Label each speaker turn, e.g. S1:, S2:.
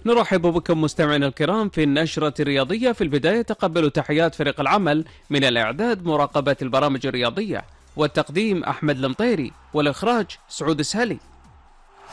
S1: نرحب بكم مستمعينا الكرام في النشرة الرياضية. في البداية تقبلوا تحيات فريق العمل من الإعداد مراقبة البرامج الرياضية، والتقديم أحمد المطيري، والإخراج سعود السهلي.